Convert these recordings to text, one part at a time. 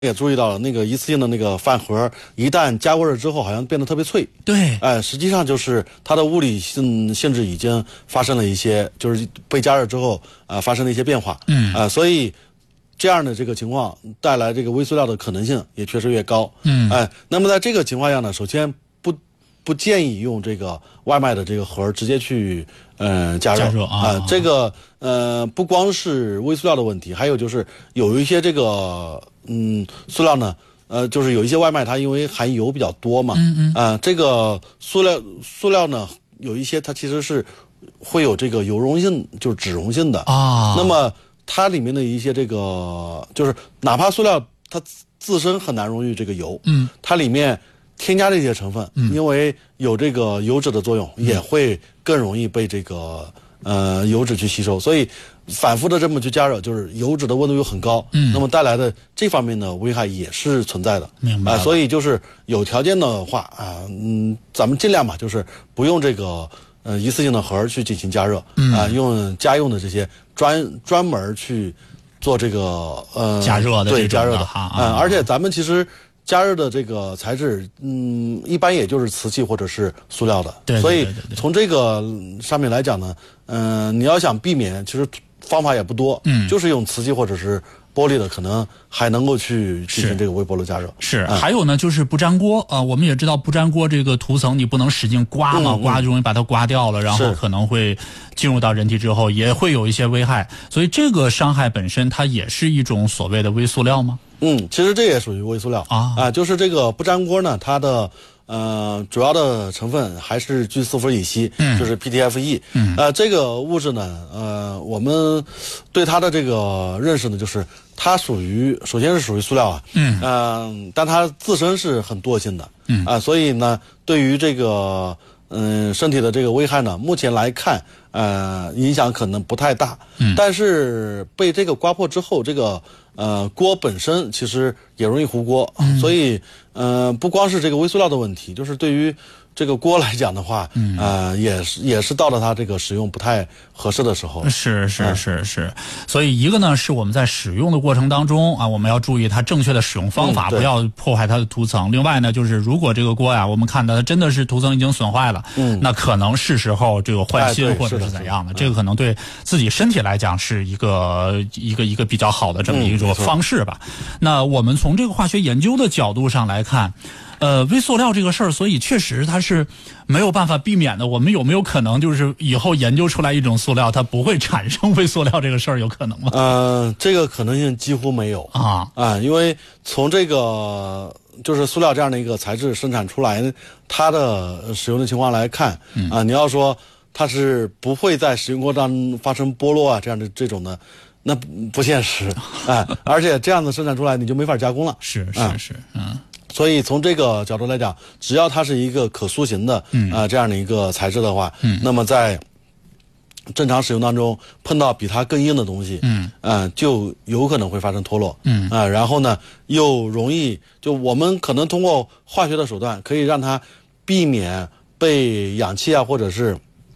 也注意到了，那个一次性的那个饭盒，一旦加过热之后，好像变得特别脆。 对， 实际上就是它的物理性质已经发生了一些，就是被加热之后发生了一些变化。所以这样的这个情况带来这个微塑料的可能性也确实越高。那么在这个情况下呢，首先不建议用这个外卖的这个盒直接去加热这个不光是微塑料的问题，还有就是有一些这个塑料呢，就是有一些外卖它因为含油比较多嘛，这个塑料呢有一些它其实是会有这个油溶性，就是脂溶性的那么它里面的一些这个就是哪怕塑料它自身很难溶于这个油，它里面添加这些成分，因为有这个油脂的作用，也会更容易被这个油脂去吸收，所以反复的这么去加热，就是油脂的温度又很高，那么带来的这方面的危害也是存在的。 明白所以就是有条件的话咱们尽量嘛，就是不用这个一次性的盒去进行加热，用家用的这些专门去做这个加热的， 对加热的而且咱们其实加热的这个材质，一般也就是瓷器或者是塑料的， 对， 所以从这个上面来讲呢，你要想避免，其实方法也不多，就是用瓷器或者是玻璃的，可能还能够去进行这个微波炉加热。 还有呢，就是不粘锅我们也知道不粘锅这个涂层你不能使劲刮嘛，刮就容易把它刮掉了，然后可能会进入到人体之后也会有一些危害，所以这个伤害本身它也是一种所谓的微塑料吗？ 其实这也属于微塑料就是这个不粘锅呢，它的主要的成分还是聚四氟乙烯，就是 PTFE。这个物质呢，我们对它的这个认识呢，就是它首先是属于塑料但它自身是很惰性的所以呢，对于这个身体的这个危害呢，目前来看影响可能不太大，但是被这个刮破之后，这个锅本身其实也容易糊锅，所以不光是这个微塑料的问题，就是对于这个锅来讲的话，也是到了它这个使用不太合适的时候。 是，所以一个呢是我们在使用的过程当中我们要注意它正确的使用方法，不要破坏它的涂层。另外呢，就是如果这个锅我们看到它真的是涂层已经损坏了，那可能是时候这个换新或者是怎样的，这个可能对自己身体来讲是一个比较好的这么一种方式吧。那我们从这个化学研究的角度上来看。微塑料这个事儿，所以确实它是没有办法避免的。我们有没有可能就是以后研究出来一种塑料，它不会产生微塑料这个事儿，有可能吗？ 这个可能性几乎没有因为从这个就是塑料这样的一个材质生产出来，它的使用的情况来看你要说它是不会在使用过程当中发生剥落这样的这种的。那不现实而且这样子生产出来你就没法加工了。 是所以从这个角度来讲，只要它是一个可塑形的这样的一个材质的话，那么在正常使用当中碰到比它更硬的东西，就有可能会发生脱落，然后呢又容易就我们可能通过化学的手段可以让它避免被氧气或者是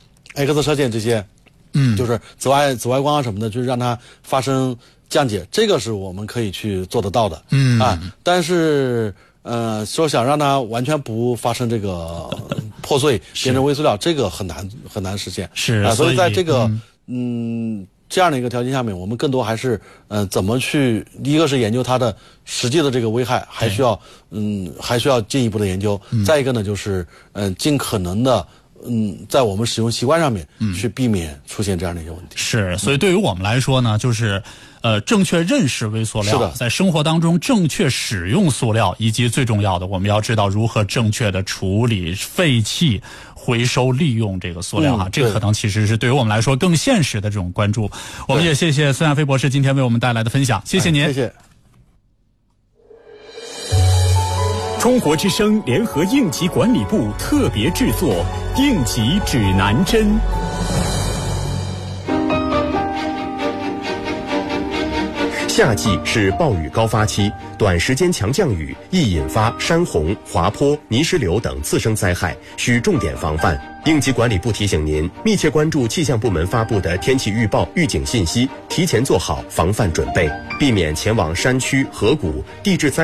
X 射线这些，就是紫外光什么的，就是让它发生降解，这个是我们可以去做得到的，但是。说想让它完全不发生这个破碎变成微塑料，这个很难实现。所以在这个这样的一个条件下面，我们更多还是怎么去，一个是研究它的实际的这个危害，还需要进一步的研究。再一个呢，就是尽可能的。在我们使用习惯上面去避免出现这样的一些问题。 所以对于我们来说呢，就是正确认识微塑料，在生活当中正确使用塑料，以及最重要的，我们要知道如何正确的处理废弃、回收利用这个塑料这个可能其实是对于我们来说更现实的这种关注。我们也谢谢孙亚飞博士今天为我们带来的分享，谢谢您。 谢谢。 中国之声联合应急管理部特别制作应急指南针。 夏季是暴雨高发期，短时间强降雨易引发山洪、滑坡、泥石流等次生灾害，需重点防范。 应急管理部提醒您，密切关注气象部门发布的天气预报、预警信息，提前做好防范准备，避免前往山区、河谷、地质灾